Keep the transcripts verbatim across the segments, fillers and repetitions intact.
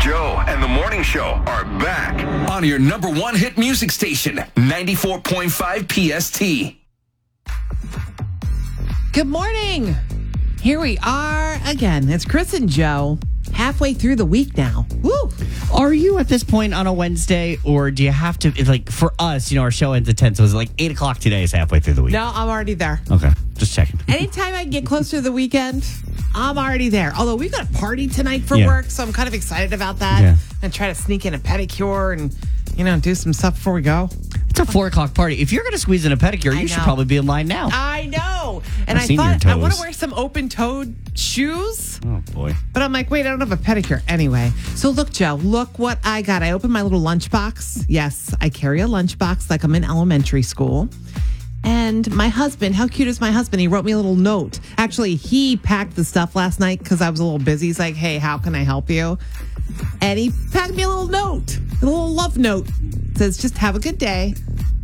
Joe and the Morning Show are back on your number one hit music station, ninety-four point five P S T. Good morning. Here we are again. It's Chris and Joe, halfway through the week now. Woo! Are you at this point on a Wednesday, or do you have to, it's like for us, you know, our show ends at ten, so it's like eight o'clock today is halfway through the week? No, I'm already there. Okay, just checking. Anytime I can get closer to the weekend, I'm already there. Although we've got a party tonight for Yeah. work, so I'm kind of excited about that. Yeah. And try to sneak in a pedicure and, you know, do some stuff before we go. It's a four o'clock party. If you're going to squeeze in a pedicure, I you should know. probably be in line now. I know. And I've I seen your thought I want to toes. wear some open-toed shoes. Oh, boy. But I'm like, wait, I don't have a pedicure. Anyway, so look, Joe, look what I got. I opened my little lunchbox. Yes, I carry a lunchbox like I'm in elementary school. And my husband, how cute is my husband? He wrote me a little note. Actually, he packed the stuff last night because I was a little busy. He's like, hey, how can I help you? And he packed me a little note, a little love note. It says, just have a good day.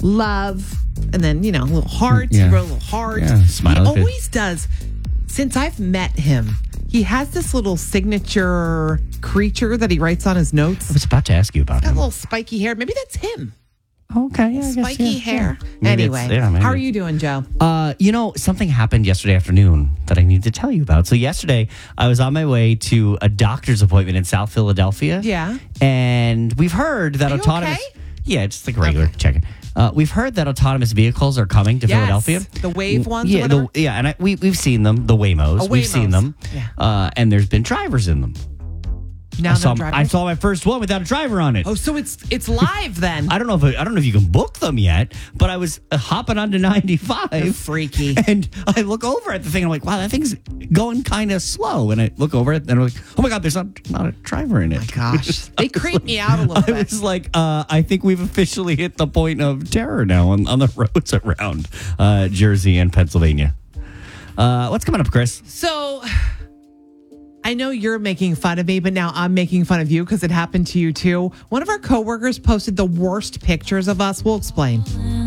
Love. And then, you know, little hearts. Yeah. He wrote a little heart. Yeah, smiley He face. always does. Since I've met him, he has this little signature creature that he writes on his notes. I was about to ask you about Got a him. little spiky hair. Maybe that's him. Okay, yeah, I guess, Spiky yeah, hair. yeah. Maybe Anyway, it's- yeah, maybe. how are you doing, Joe? Uh, you know, something happened yesterday afternoon that I need to tell you about. So yesterday, I was on my way to a doctor's appointment in South Philadelphia. Yeah. And we've heard that Are you autonomous... okay? Yeah, just like a regular Okay. check-in. Uh, we've heard that autonomous vehicles are coming to Yes, Philadelphia. the Wave ones or Yeah, whatever? the, yeah, and I, we, we've seen them, the Waymos. Oh, We've seen Waymos. them. Yeah. Uh, and there's been drivers in them. Now I saw, they're I driving. saw my first one without a driver on it. Oh, so it's it's live then. I don't know if I don't know if you can book them yet, but I was uh, hopping onto ninety-five. They're freaky. And I look over at the thing and I'm like, wow, that thing's going kind of slow. And I look over it and I'm like, oh my God, there's not, not a driver in it. Oh my gosh. They creep me out a little I bit. was like, uh, I think we've officially hit the point of terror now on, on the roads around uh, Jersey and Pennsylvania. Uh, what's coming up, Chris? So I know you're making fun of me, but now I'm making fun of you because it happened to you too. One of our coworkers posted the worst pictures of us. We'll explain.